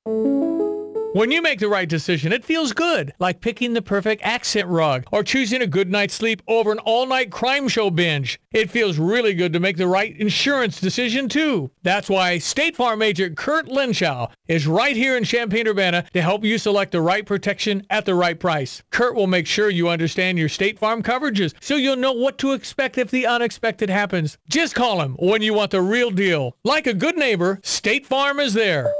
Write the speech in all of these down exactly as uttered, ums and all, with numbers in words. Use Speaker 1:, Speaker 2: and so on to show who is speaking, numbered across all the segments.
Speaker 1: When you make the right decision, it feels good, like picking the perfect accent rug or choosing a good night's sleep over an all-night crime show binge. It feels really good to make the right insurance decision, too. That's why State Farm agent Kurt Lenschow is right here in Champaign-Urbana to help you select the right protection at the right price. Kurt will make sure you understand your State Farm coverages so you'll know what to expect if the unexpected happens. Just call him when you want the real deal. Like a good neighbor, State Farm is there.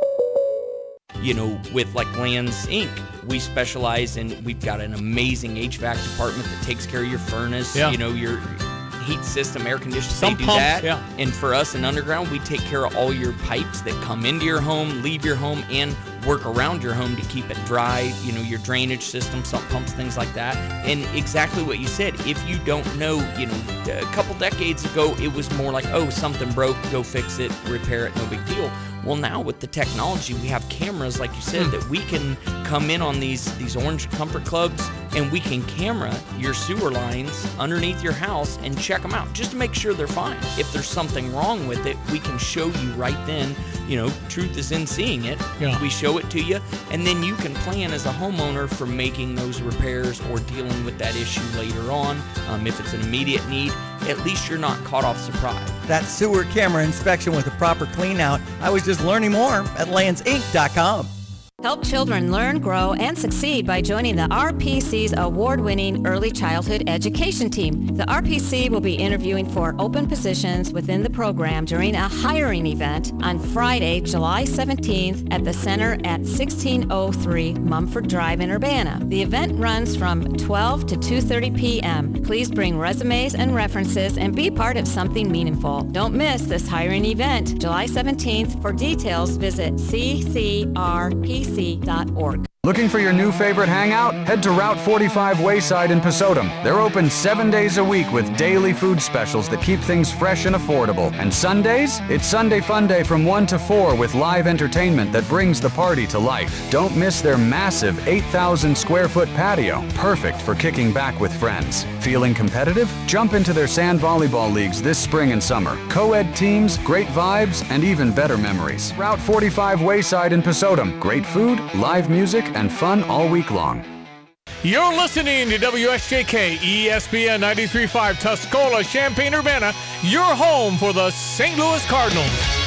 Speaker 2: You know, with like Lands Incorporated, we specialize in, we've got an amazing H V A C department that takes care of your furnace,
Speaker 1: yeah.
Speaker 2: you know, your heat system, air conditioning,
Speaker 1: Some
Speaker 2: they do
Speaker 1: pumps,
Speaker 2: that.
Speaker 1: Yeah.
Speaker 2: And for us in Underground, we take care of all your pipes that come into your home, leave your home, and work around your home to keep it dry, you know, your drainage system, sump pumps, things like that. And exactly what you said, if you don't know, you know, a couple decades ago, it was more like, oh, something broke, go fix it, repair it, no big deal. Well, now with the technology, we have cameras, like you said, mm. that we can come in on these, these orange comfort clubs, and we can camera your sewer lines underneath your house and check them out just to make sure they're fine. If there's something wrong with it, we can show you right then. You know, truth is in seeing it.
Speaker 1: Yeah.
Speaker 2: We show it to you, and then you can plan as a homeowner for making those repairs or dealing with that issue later on. Um, if it's an immediate need, at least you're not caught off surprise.
Speaker 3: That sewer camera inspection with a proper clean out. I was just learning more at lands inc dot com.
Speaker 4: Help children learn, grow, and succeed by joining the R P C's award-winning Early Childhood Education Team. The R P C will be interviewing for open positions within the program during a hiring event on Friday, July seventeenth at the center at sixteen oh three Mumford Drive in Urbana. The event runs from twelve to two thirty p.m. Please bring resumes and references and be part of something meaningful. Don't miss this hiring event, July seventeenth. For details, visit c c r p c dot org.
Speaker 5: Looking for your new favorite hangout? Head to Route forty-five Wayside in Pasodum. They're open seven days a week with daily food specials that keep things fresh and affordable. And Sundays? It's Sunday Fun Day from one to four with live entertainment that brings the party to life. Don't miss their massive eight thousand square foot patio, perfect for kicking back with friends. Feeling competitive? Jump into their sand volleyball leagues this spring and summer. Co-ed teams, great vibes, and even better memories. Route forty-five Wayside in Pasodum. Great food, live music, and fun all week long.
Speaker 1: You're listening to W S J K E S P N ninety-three point five Tuscola, Champaign-Urbana, your home for the Saint Louis Cardinals.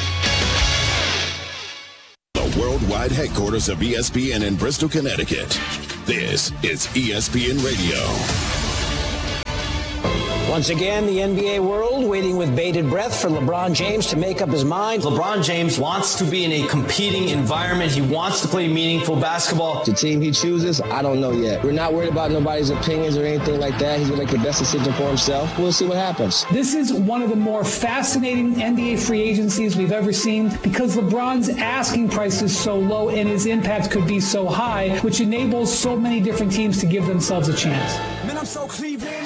Speaker 6: The worldwide headquarters of E S P N in Bristol, Connecticut. This is E S P N Radio.
Speaker 7: Once again, the N B A world waiting with bated breath for LeBron James to make up his mind.
Speaker 8: LeBron James wants to be in a competing environment. He wants to play meaningful basketball.
Speaker 9: The team he chooses, I don't know yet. We're not worried about nobody's opinions or anything like that. He's going to make the best decision for himself. We'll see what happens.
Speaker 10: This is one of the more fascinating N B A free agencies we've ever seen because LeBron's asking price is so low and his impact could be so high, which enables so many different teams to give themselves a chance.
Speaker 11: Man, I'm so Cleveland.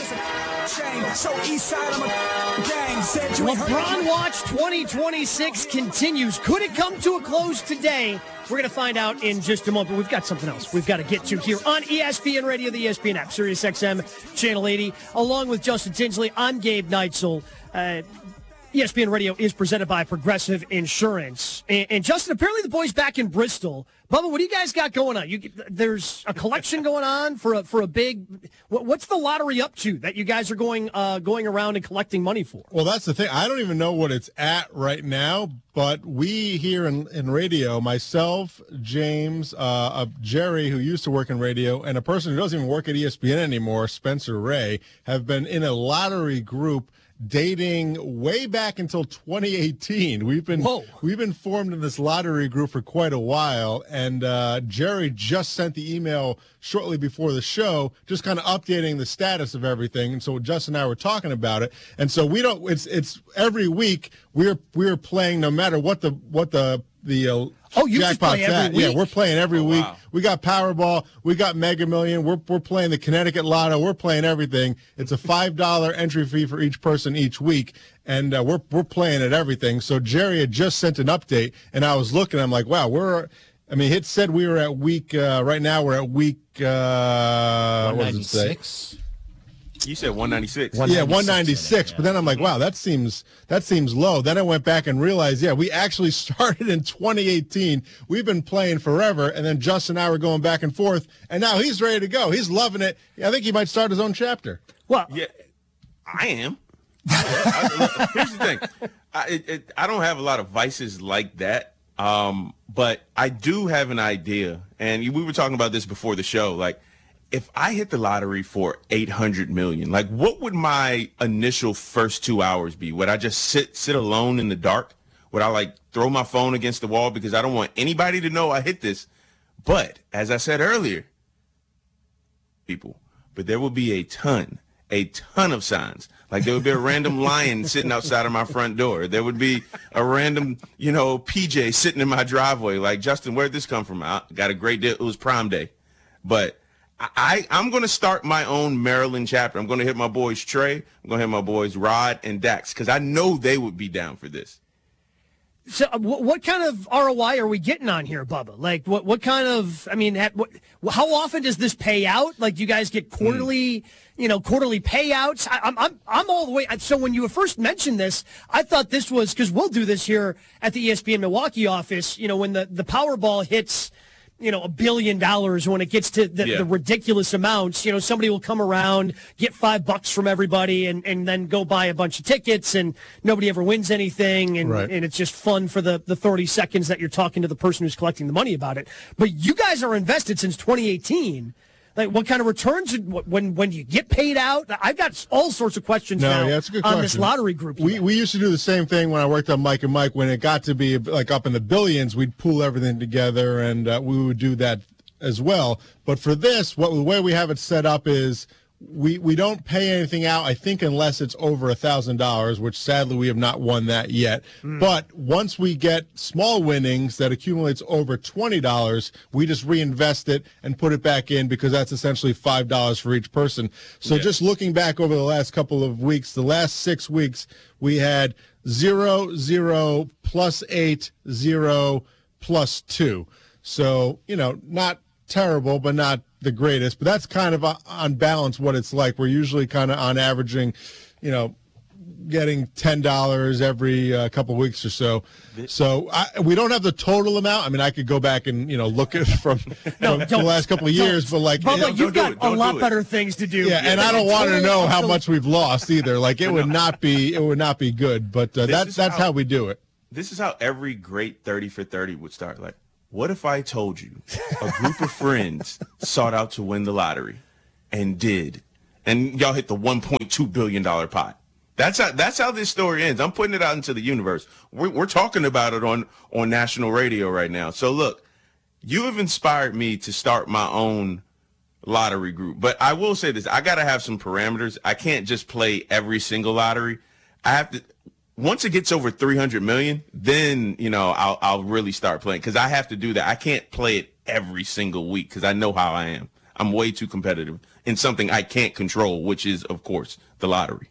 Speaker 11: So east side, I'm a gang.
Speaker 12: LeBron Watch twenty twenty-six continues. Could it come to a close today? We're going to find out in just a moment. But we've got something else we've got to get to here on E S P N Radio, the E S P N app, Sirius X M, Channel eighty. Along with Justin Tinsley, I'm Gabe Neitzel. Uh, E S P N Radio is presented by Progressive Insurance. And, and Justin, apparently the boys back in Bristol. Bubba, what do you guys got going on? You, there's a collection going on for a for a big. What, what's the lottery up to that you guys are going uh, going around and collecting money for?
Speaker 13: Well, that's the thing. I don't even know what it's at right now. But we here in, in radio, myself, James, uh, uh, Jerry, who used to work in radio, and a person who doesn't even work at E S P N anymore, Spencer Ray, have been in a lottery group dating way back until twenty eighteen. We've been Whoa. we've been formed in this lottery group for quite a while, and uh, Jerry just sent the email shortly before the show, just kind of updating the status of everything. And so Justin and I were talking about it, and so we don't. It's it's every week we're we're playing no matter what the what the the. Uh,
Speaker 12: Oh, you just play every
Speaker 13: at.
Speaker 12: week?
Speaker 13: Yeah, we're playing every
Speaker 12: oh,
Speaker 13: week.
Speaker 12: Wow.
Speaker 13: We got Powerball. We got Mega Million. We're we're playing the Connecticut Lotto. We're playing everything. It's a five dollar entry fee for each person each week, and uh, we're we're playing at everything. So Jerry had just sent an update, and I was looking. I'm like, wow, we're. I mean, it said we were at week. Uh, right now, we're at week. Uh, what does it say?
Speaker 14: You said one ninety-six.
Speaker 13: Yeah, one ninety-six. But then I'm like, wow, that seems that seems low. Then I went back and realized, yeah, we actually started in twenty eighteen. We've been playing forever, and then Justin and I were going back and forth, and now he's ready to go. He's loving it. I think he might start his own chapter.
Speaker 12: Well,
Speaker 14: yeah, I am. I, here's the thing. I, it, it, I don't have a lot of vices like that, um, but I do have an idea, and we were talking about this before the show, like, if I hit the lottery for eight hundred million dollars, like what would my initial first two hours be? Would I just sit sit alone in the dark? Would I like throw my phone against the wall because I don't want anybody to know I hit this? But as I said earlier, people, but there will be a ton, a ton of signs. Like there would be a random lion sitting outside of my front door. There would be a random, you know, P J sitting in my driveway. Like, Justin, where'd this come from? I got a great deal. It was Prime Day. But I, I'm going to start my own Maryland chapter. I'm going to hit my boys Trey. I'm going to hit my boys Rod and Dax because I know they would be down for this.
Speaker 12: So uh, what, what kind of R O I are we getting on here, Bubba? Like what, what kind of, I mean, ha, what, how often does this pay out? Like, do you guys get quarterly, mm. you know, quarterly payouts? I, I'm, I'm, I'm all the way. So when you first mentioned this, I thought this was, because we'll do this here at the E S P N Milwaukee office, you know, when the, the Powerball hits, you know, a billion dollars, when it gets to the, yeah. the ridiculous amounts, you know, somebody will come around, get five bucks from everybody, and, and then go buy a bunch of tickets, and nobody ever wins anything, and, right. and it's just fun for the, the thirty seconds that you're talking to the person who's collecting the money about it. But you guys are invested since twenty eighteen. Like, what kind of returns, when when do you get paid out? I've got all sorts of questions
Speaker 13: no,
Speaker 12: now
Speaker 13: yeah, that's a good
Speaker 12: on
Speaker 13: question.
Speaker 12: this lottery group.
Speaker 13: We we used to do the same thing when I worked on Mike and Mike. When it got to be like up in the billions, we'd pool everything together, and uh, we would do that as well. But for this, what the way we have it set up is we we don't pay anything out, I think, unless it's over a thousand dollars, which sadly we have not won that yet. Mm. But once we get small winnings that accumulates over twenty dollars, we just reinvest it and put it back in, because that's essentially five dollars for each person. So yeah. just looking back over the last couple of weeks, the last six weeks, we had zero, zero, plus eight, zero, plus two. So, you know, not terrible, but not the greatest. But that's kind of on balance what it's like. We're usually kind of on averaging, you know, getting ten dollars every uh, couple of weeks or so. So I, we don't have the total amount. I mean, I could go back and, you know, look at from,
Speaker 12: no,
Speaker 13: from the last couple of years, but like,
Speaker 12: Bubba,
Speaker 13: you
Speaker 12: you've got a lot better things to do.
Speaker 13: Yeah, and I don't want to know how much we've lost either. Like, it would not be, it would not be good. But uh, that's that's how, how we do it.
Speaker 14: This is how every great thirty for thirty would start. Like, what if I told you a group of friends sought out to win the lottery and did, and y'all hit the one point two billion dollars pot? That's how that's how this story ends. I'm putting it out into the universe. We're, we're talking about it on, on national radio right now. So look, you have inspired me to start my own lottery group. But I will say this. I got to have some parameters. I can't just play every single lottery. I have to. Once it gets over three hundred million, then, you know, I'll, I'll really start playing, because I have to do that. I can't play it every single week because I know how I am. I'm way too competitive in something I can't control, which is, of course, the lottery.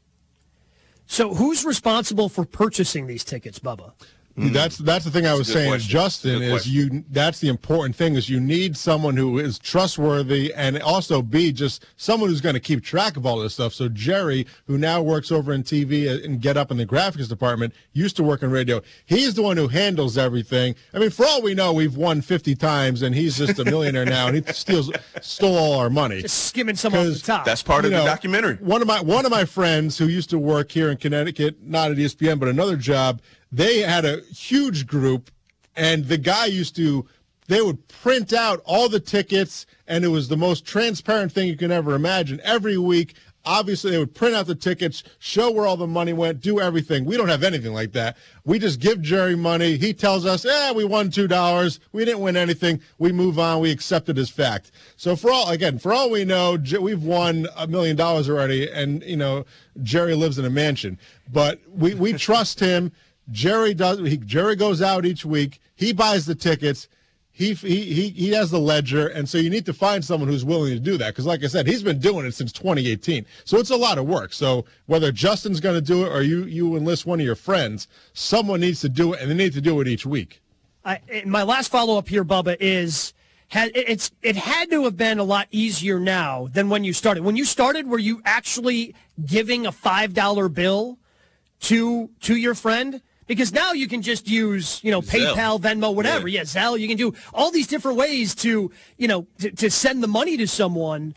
Speaker 12: So who's responsible for purchasing these tickets, Bubba?
Speaker 13: Mm-hmm. That's that's the thing I was saying, question. Justin, is you. That's the important thing, is you need someone who is trustworthy, and also be just someone who's going to keep track of all this stuff. So Jerry, who now works over in T V and Get Up in the graphics department, used to work in radio. He's the one who handles everything. I mean, for all we know, we've won fifty times, and he's just a millionaire now, and he steals stole all our money.
Speaker 12: Just skimming some off the top.
Speaker 14: That's part of
Speaker 13: know,
Speaker 14: the documentary.
Speaker 13: One of my one of my friends who used to work here in Connecticut, not at E S P N, but another job. They had a huge group, and the guy used to, they would print out all the tickets, and it was the most transparent thing you can ever imagine. Every week, obviously, they would print out the tickets, show where all the money went, do everything. We don't have anything like that. We just give Jerry money. He tells us, eh, we won two dollars. We didn't win anything. We move on. We accept it as fact. So for all, again, for all we know, we've won a million dollars already, and, you know, Jerry lives in a mansion. But we, we trust him. Jerry does. He, Jerry goes out each week. He buys the tickets. He he he he has the ledger, and so you need to find someone who's willing to do that. Because, like I said, he's been doing it since twenty eighteen, so it's a lot of work. So whether Justin's going to do it or you you enlist one of your friends, someone needs to do it, and they need to do it each week.
Speaker 12: I, my last follow up here, Bubba, is had it's it had to have been a lot easier now than when you started. When you started, were you actually giving a five dollar bill to to your friend? Because now you can just use, you know, PayPal, Venmo, whatever. Yeah. yeah, Zelle. You can do all these different ways to, you know, to, to send the money to someone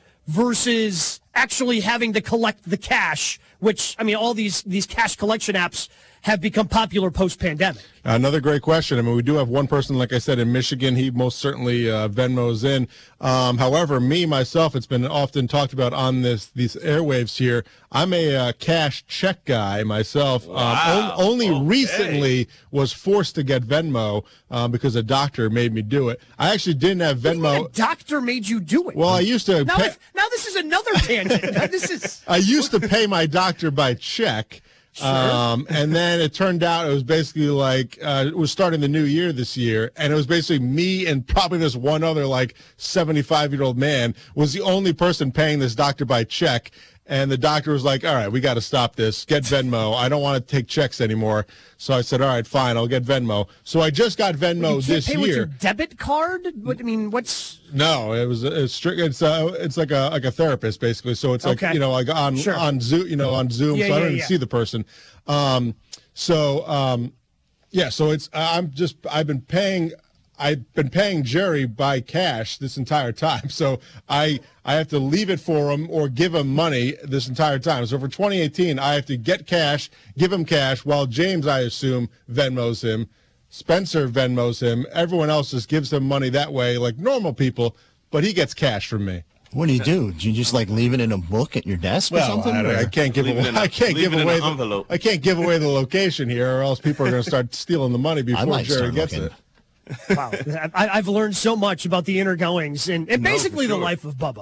Speaker 12: versus actually having to collect the cash, which, I mean, all these, these cash collection apps have become popular post-pandemic.
Speaker 13: Another great question. I mean, we do have one person, like I said, in Michigan. He most certainly uh, Venmos in. Um, however, me, myself, it's been often talked about on this these airwaves here. I'm a uh, cash check guy myself.
Speaker 14: Wow.
Speaker 13: Um, on, only
Speaker 14: okay.
Speaker 13: recently was forced to get Venmo um, because a doctor made me do it. I actually didn't have Venmo.
Speaker 12: A doctor made you do it.
Speaker 13: Well, I used to.
Speaker 12: Now,
Speaker 13: pay-
Speaker 12: if, now this is another tangent. Now this is.
Speaker 13: I used to pay my doctor by check.
Speaker 12: Sure.
Speaker 13: Um, and then it turned out it was basically like, uh, it was starting the new year this year. And it was basically me and probably this one other like seventy-five year old man was the only person paying this doctor by check. And the doctor was like, all right, we got to stop this. Get Venmo. I don't want to take checks anymore. So I said, all right, fine, I'll get Venmo. So I just got Venmo
Speaker 12: well, you can't
Speaker 13: this
Speaker 12: pay
Speaker 13: year.
Speaker 12: With your debit card? What, I mean, what's...
Speaker 13: No, it was it's strict. It's uh, it's like a like a therapist basically. So it's like
Speaker 12: Okay.
Speaker 13: you know like on
Speaker 12: Sure.
Speaker 13: on Zoom, you know on Zoom.
Speaker 12: Yeah,
Speaker 13: so I
Speaker 12: yeah,
Speaker 13: don't even
Speaker 12: yeah.
Speaker 13: see the person. Um, so um, yeah, so it's I'm just I've been paying I've been paying Jerry by cash this entire time. So I I have to leave it for him or give him money this entire time. So for twenty eighteen, I have to get cash, give him cash, while James, I assume, Venmos him. Spencer Venmos him. Everyone else just gives him money that way, like normal people, but he gets cash from me.
Speaker 15: What do you do? Do you just like leave it in a book at your desk or
Speaker 13: Well,
Speaker 15: something?
Speaker 13: I, don't- I can't give
Speaker 14: Leave it
Speaker 13: away.
Speaker 14: in a-
Speaker 13: I can't
Speaker 14: leave
Speaker 13: give
Speaker 14: it in
Speaker 13: away
Speaker 14: an
Speaker 13: the
Speaker 14: envelope.
Speaker 13: I can't give away the location here, or else people are going to start stealing the money
Speaker 15: I
Speaker 13: before
Speaker 15: might
Speaker 13: Jerry
Speaker 15: start
Speaker 13: gets
Speaker 15: looking.
Speaker 13: it.
Speaker 12: Wow. I, I've learned so much about the inner goings and, and
Speaker 14: No, for
Speaker 12: basically the
Speaker 14: sure.
Speaker 12: life of Bubba.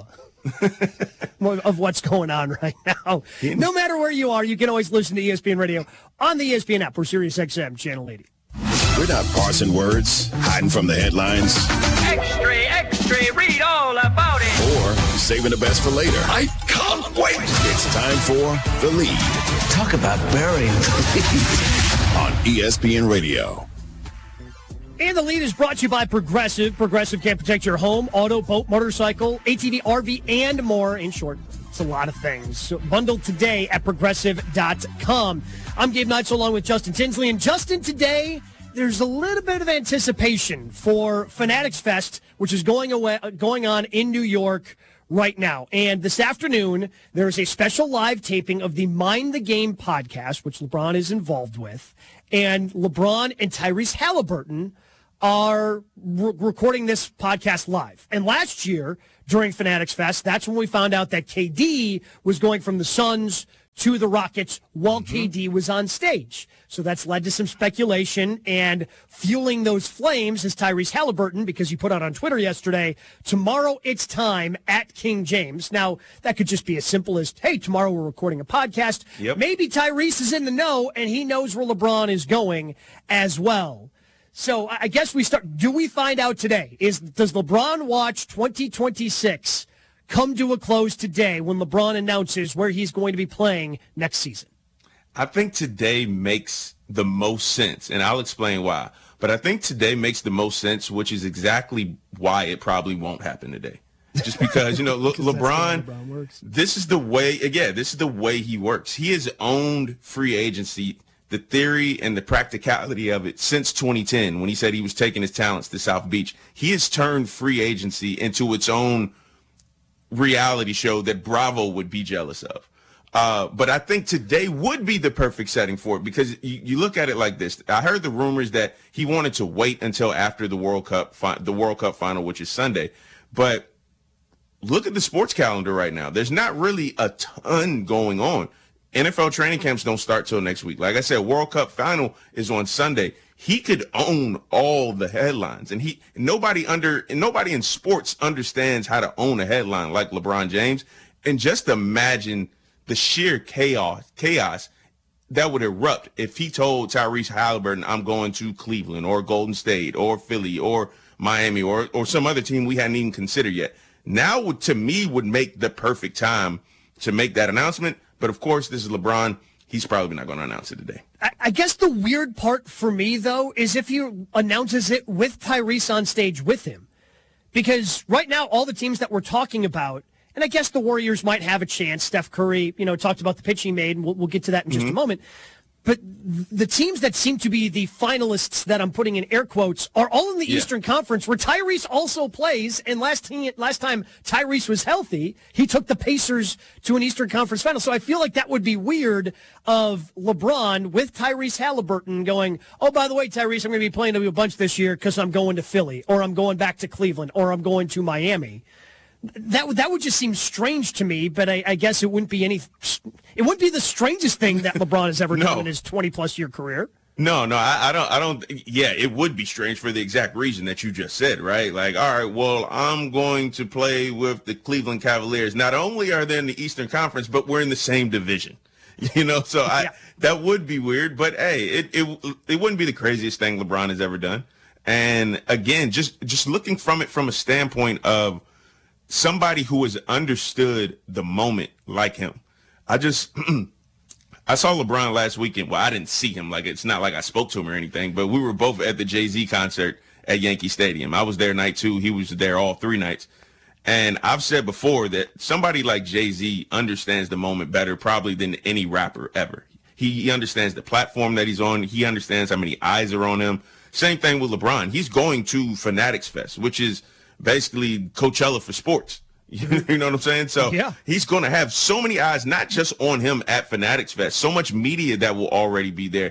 Speaker 12: Of what's going on right now. No matter where you are, you can always listen to E S P N Radio on the E S P N app or Sirius X M Channel eighty.
Speaker 6: We're not parsing words, hiding from the headlines,
Speaker 16: Extra, extra, read all about it.
Speaker 6: or saving the best for later. I can't wait. It's time for The Lead.
Speaker 17: Talk about burying the lead.
Speaker 6: On E S P N Radio.
Speaker 12: And the lead is brought to you by Progressive. Progressive can protect your home, auto, boat, motorcycle, A T V, R V, and more. In short, it's a lot of things. So bundled today at progressive dot com. I'm Gabe Knights along with Justin Tinsley. And Justin, today, there's a little bit of anticipation for Fanatics Fest, which is going away, going on in New York right now. And this afternoon, there's a special live taping of the Mind the Game podcast, which LeBron is involved with. And LeBron and Tyrese Halliburton are re- recording this podcast live. And last year, during Fanatics Fest, that's when we found out that K D was going from the Suns to the Rockets while mm-hmm. K D was on stage. So that's led to some speculation, and fueling those flames is Tyrese Halliburton, because he put out on Twitter yesterday, tomorrow it's time at King James. Now, that could just be as simple as, hey, tomorrow we're recording a podcast.
Speaker 14: Yep.
Speaker 12: Maybe Tyrese is in the know, and he knows where LeBron is going as well. So I guess we start, do we find out today? Is Does LeBron Watch twenty twenty-six come to a close today when LeBron announces where he's going to be playing next season?
Speaker 14: I think today makes the most sense, and I'll explain why. But I think today makes the most sense, which is exactly why it probably won't happen today. Just because, you know, Le- LeBron,
Speaker 12: LeBron works.
Speaker 14: this is the way, again, this is the way he works. He has owned free agency, the theory and the practicality of it, since twenty ten, when he said he was taking his talents to South Beach. He has turned free agency into its own reality show that Bravo would be jealous of. Uh, but I think today would be the perfect setting for it, because you, you look at it like this. I heard the rumors that he wanted to wait until after the World Cup, fi- the World Cup final, which is Sunday. But look at the sports calendar right now. There's not really a ton going on. N F L training camps don't start till next week. Like I said, World Cup final is on Sunday. He could own all the headlines, and he nobody under and nobody in sports understands how to own a headline like LeBron James. And just imagine the sheer chaos, chaos that would erupt if he told Tyrese Halliburton, I'm going to Cleveland or Golden State or Philly or Miami or, or some other team we hadn't even considered yet. Now, would, to me, would make the perfect time to make that announcement. But, of course, this is LeBron. He's probably not going to announce it today.
Speaker 12: I, I guess the weird part for me, though, is if he announces it with Tyrese on stage with him. Because right now, all the teams that we're talking about, and I guess the Warriors might have a chance. Steph Curry, you know, talked about the pitch he made, and we'll, we'll get to that in just mm-hmm. a moment. But the teams that seem to be the finalists that I'm putting in air quotes are all in the yeah. Eastern Conference, where Tyrese also plays. And last, he, last time Tyrese was healthy, he took the Pacers to an Eastern Conference final. So I feel like that would be weird of LeBron with Tyrese Halliburton going, oh, by the way, Tyrese, I'm going to be playing a bunch this year because I'm going to Philly, or I'm going back to Cleveland, or I'm going to Miami. That would that would just seem strange to me, but I, I guess it wouldn't be any. It wouldn't be the strangest thing that LeBron has ever no. done in his twenty plus year career.
Speaker 14: No, no, I, I don't. I don't. Yeah, it would be strange for the exact reason that you just said, right? Like, all right, well, I'm going to play with the Cleveland Cavaliers. Not only are they in the Eastern Conference, but we're in the same division. You know, so I yeah. that would be weird. But hey, it it it wouldn't be the craziest thing LeBron has ever done. And again, just just looking from it from a standpoint of somebody who has understood the moment like him. I just, I saw LeBron last weekend. Well, I didn't see him. Like, it's not like I spoke to him or anything, but we were both at the Jay-Z concert at Yankee Stadium. I was there night two. He was there all three nights. And I've said before that somebody like Jay-Z understands the moment better probably than any rapper ever. He, he understands the platform that he's on. He understands how many eyes are on him. Same thing with LeBron. He's going to Fanatics Fest, which is basically Coachella for sports. You know what I'm saying? So yeah. he's going to have so many eyes, not just on him at Fanatics Fest, so much media that will already be there.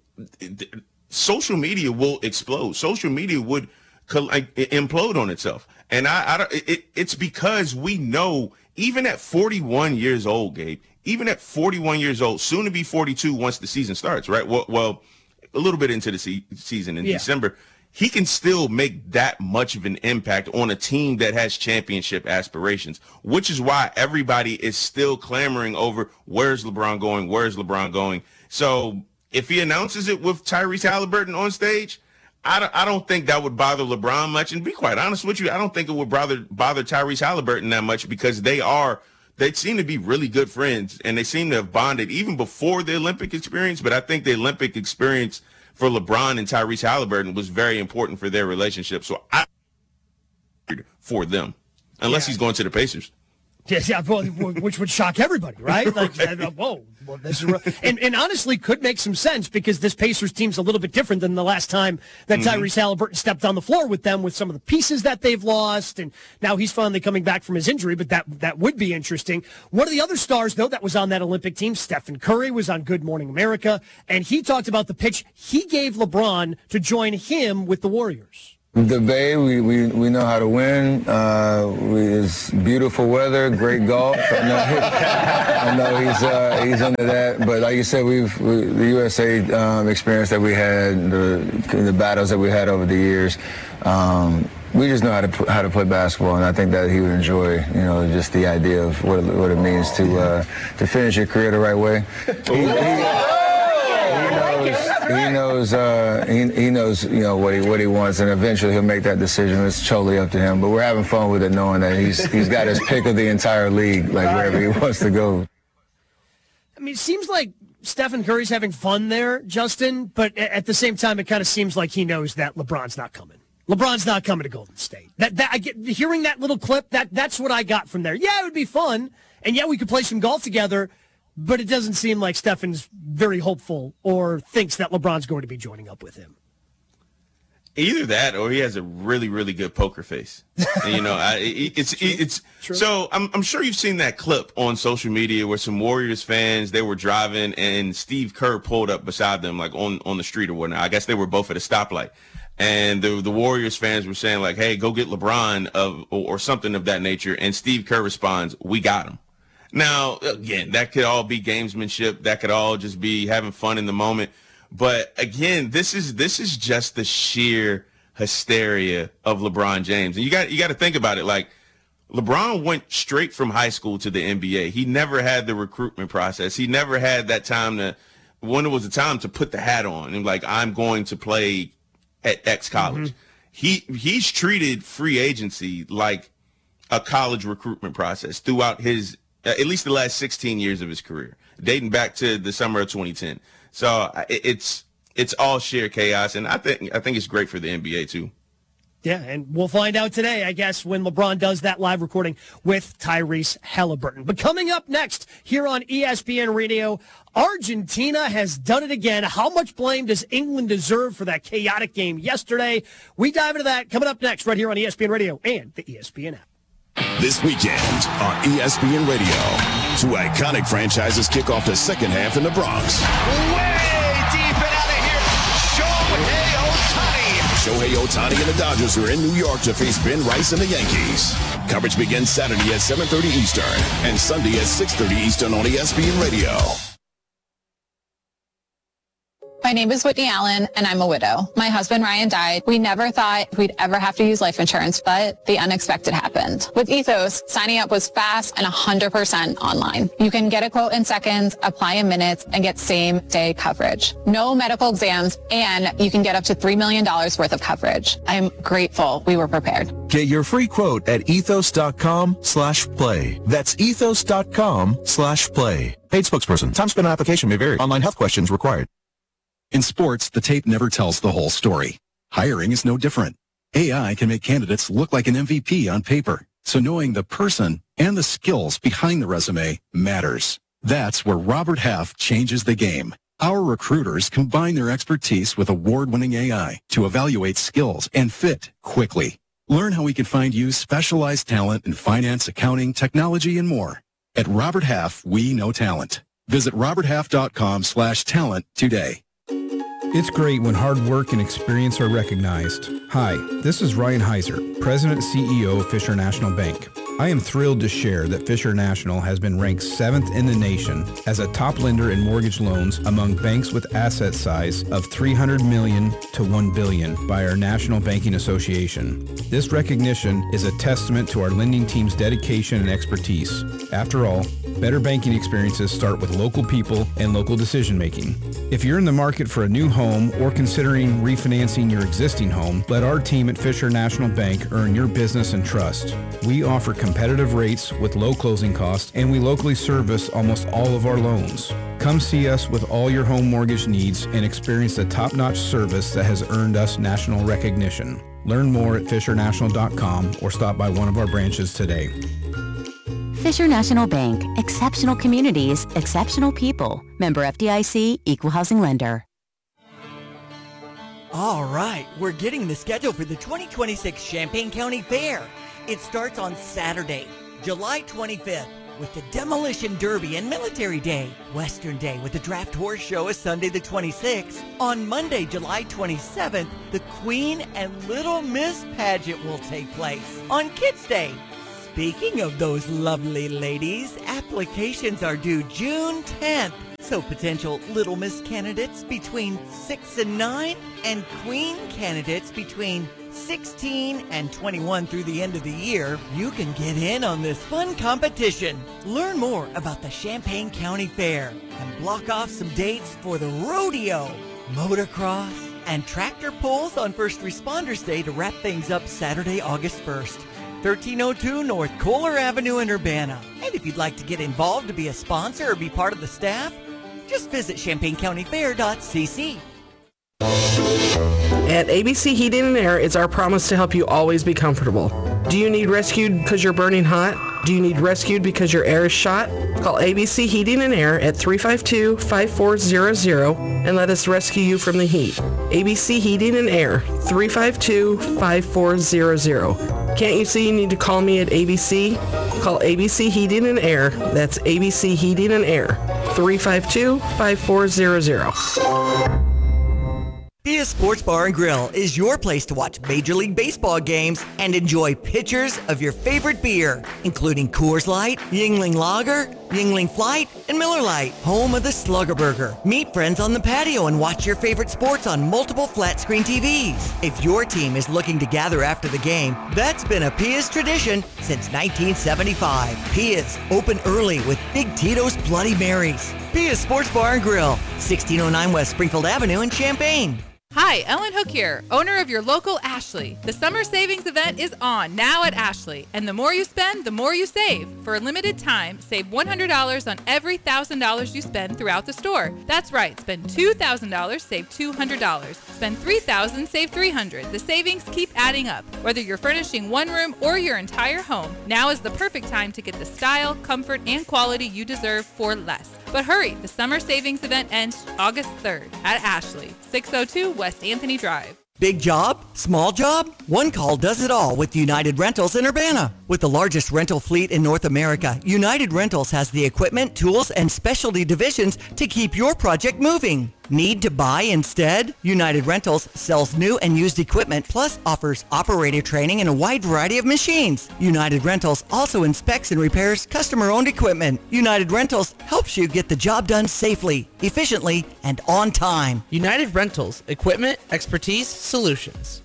Speaker 14: Social media will explode. Social media would like, implode on itself. And I, I don't, it, it's because we know, even at forty-one years old, Gabe, even at forty-one years old, soon to be forty-two once the season starts, right? Well, well a little bit into the se- season in yeah. December. He can still make that much of an impact on a team that has championship aspirations, which is why everybody is still clamoring over where's LeBron going, where's LeBron going. So if he announces it with Tyrese Halliburton on stage, I don't, I don't think that would bother LeBron much. And to be quite honest with you, I don't think it would bother bother Tyrese Halliburton that much because they are they seem to be really good friends and they seem to have bonded even before the Olympic experience. But I think the Olympic experience for LeBron and Tyrese Halliburton was very important for their relationship. So I for them, unless yeah. he's going to the Pacers.
Speaker 12: Yes, yeah, well, which would shock everybody, right? Like, right. whoa, well, this is real. and and honestly, could make some sense because this Pacers team's a little bit different than the last time that mm-hmm. Tyrese Halliburton stepped on the floor with them, with some of the pieces that they've lost, and now he's finally coming back from his injury. But that that would be interesting. One of the other stars, though, that was on that Olympic team, Stephen Curry, was on Good Morning America, and he talked about the pitch he gave LeBron to join him with the Warriors.
Speaker 18: The Bay, we, we, we know how to win. Uh, we, it's beautiful weather, great golf. I know, I know he's uh, he's into that. But like you said, we've we, the U S A um, experience that we had, the the battles that we had over the years. Um, we just know how to how to play basketball, and I think that he would enjoy, you know, just the idea of what what it means to uh, to finish your career the right way. He, he, He knows, uh, he, he knows, you know, what he what he wants, and eventually he'll make that decision. It's totally up to him. But we're having fun with it, knowing that he's he's got his pick of the entire league, like wherever he wants to go.
Speaker 12: I mean, it seems like Stephen Curry's having fun there, Justin. But at the same time, it kind of seems like he knows that LeBron's not coming. LeBron's not coming to Golden State. That that I get hearing that little clip. That that's what I got from there. Yeah, it would be fun, and yeah, we could play some golf together. But it doesn't seem like Stephen's very hopeful or thinks that LeBron's going to be joining up with him.
Speaker 14: Either that, or he has a really, really good poker face. You know, I, it, it's True. it's True. So I'm I'm sure you've seen that clip on social media where some Warriors fans, they were driving and Steve Kerr pulled up beside them, like on, on the street or whatnot. I guess they were both at a stoplight, and the the Warriors fans were saying like, "Hey, go get LeBron," of or, or something of that nature. And Steve Kerr responds, "We got him." Now, again, that could all be gamesmanship. That could all just be having fun in the moment. But again, this is this is just the sheer hysteria of LeBron James. And you got you got to think about it. Like, LeBron went straight from high school to the N B A. He never had the recruitment process. He never had that time to, when it was a time to put the hat on and like, I'm going to play at X college. Mm-hmm. He he's treated free agency like a college recruitment process throughout his at least the last sixteen years of his career, dating back to the summer of twenty ten. So it's it's all sheer chaos, and I think I think it's great for the N B A too.
Speaker 12: Yeah, and we'll find out today, I guess, when LeBron does that live recording with Tyrese Halliburton. But coming up next here on E S P N Radio, Argentina has done it again. How much blame does England deserve for that chaotic game yesterday? We dive into that coming up next right here on E S P N Radio and the E S P N app.
Speaker 6: This weekend on E S P N Radio, two iconic franchises kick off the second half in the Bronx.
Speaker 11: Way deep and out of here, Shohei Ohtani.
Speaker 6: Shohei Ohtani and the Dodgers are in New York to face Ben Rice and the Yankees. Coverage begins Saturday at seven thirty Eastern and Sunday at six thirty Eastern on E S P N Radio.
Speaker 19: My name is Whitney Allen, and I'm a widow. My husband, Ryan, died. We never thought we'd ever have to use life insurance, but the unexpected happened. With Ethos, signing up was fast and one hundred percent online. You can get a quote in seconds, apply in minutes, and get same-day coverage. No medical exams, and you can get up to three million dollars worth of coverage. I'm grateful we were prepared.
Speaker 20: Get your free quote at ethos.com slash play. That's ethos.com slash play. Paid spokesperson. Time spent on application may vary. Online health questions required.
Speaker 21: In sports, the tape never tells the whole story. Hiring is no different. A I can make candidates look like an M V P on paper, so knowing the person and the skills behind the resume matters. That's where Robert Half changes the game. Our recruiters combine their expertise with award-winning A I to evaluate skills and fit quickly. Learn how we can find you specialized talent in finance, accounting, technology, and more. At Robert Half, we know talent. Visit roberthalf.com slash talent today.
Speaker 22: It's great when hard work and experience are recognized. Hi, this is Ryan Heiser, President and C E O of Fisher National Bank. I am thrilled to share that Fisher National has been ranked seventh in the nation as a top lender in mortgage loans among banks with asset size of three hundred million dollars to one billion dollars by our National Banking Association. This recognition is a testament to our lending team's dedication and expertise. After all, better banking experiences start with local people and local decision making. If you're in the market for a new home or considering refinancing your existing home, let our team at Fisher National Bank earn your business and trust. We offer competitive rates with low closing costs, and we locally service almost all of our loans. Come see us with all your home mortgage needs and experience the top-notch service that has earned us national recognition. Learn more at fisher national dot com or stop by one of our branches today.
Speaker 23: Fisher National Bank. Exceptional communities, exceptional people. Member F D I C, Equal Housing Lender.
Speaker 24: All right, we're getting the schedule for the twenty twenty-six Champaign County Fair. It starts on Saturday, July twenty-fifth, with the Demolition Derby and Military Day. Western Day with the Draft Horse Show is Sunday the twenty-sixth. On Monday, July twenty-seventh, the Queen and Little Miss pageant will take place. On Kids Day, speaking of those lovely ladies, applications are due June tenth. So potential Little Miss candidates between six and nine and Queen candidates between sixteen and twenty-one through the end of the year, you can get in on this fun competition. Learn more about the Champaign County Fair and block off some dates for the rodeo, motocross, and tractor pulls on First Responders Day to wrap things up Saturday, August first. thirteen oh two North Kohler Avenue in Urbana. And if you'd like to get involved to be a sponsor or be part of the staff, just visit champaign county fair dot c c.
Speaker 25: At A B C Heating and Air, it's our promise to help you always be comfortable. Do you need rescued because you're burning hot? Do you need rescued because your air is shot? Call A B C Heating and Air at three five two, five four zero zero and let us rescue you from the heat. A B C Heating and Air, three five two, five four zero zero. Can't you see you need to call me at A B C? Call A B C Heating and Air. That's A B C Heating and Air, three five two, five four zero zero.
Speaker 24: Pia Sports Bar and Grill is your place to watch Major League Baseball games and enjoy pitchers of your favorite beer, including Coors Light, Yuengling Lager, Yuengling Flight, and Miller Lite, home of the Slugger Burger. Meet friends on the patio and watch your favorite sports on multiple flat-screen T Vs. If your team is looking to gather after the game, that's been a Pia's tradition since nineteen seventy-five. Pia's, open early with Big Tito's Bloody Marys. Pia's Sports Bar and Grill, sixteen oh nine West Springfield Avenue in Champaign.
Speaker 1: Hi, Ellen Hook here, owner of your local Ashley. The summer savings event is on now at Ashley, and the more you spend, the more you save. For a limited time, save one hundred dollars on every one thousand dollars you spend throughout the store. That's right, spend two thousand dollars, save two hundred dollars. Spend three thousand dollars, save three hundred dollars. The savings keep adding up. Whether you're furnishing one room or your entire home, now is the perfect time to get the style, comfort, and quality you deserve for less. But hurry, the summer savings event ends August third at Ashley, six oh two West Anthony Drive.
Speaker 24: Big job? Small job? One call does it all with United Rentals in Urbana. With the largest rental fleet in North America, United Rentals has the equipment, tools, and specialty divisions to keep your project moving. Need to buy instead? United Rentals sells new and used equipment, plus offers operator training and a wide variety of machines. United Rentals also inspects and repairs customer-owned equipment. United Rentals helps you get the job done safely, efficiently, and on time.
Speaker 25: United Rentals, equipment, expertise, solutions.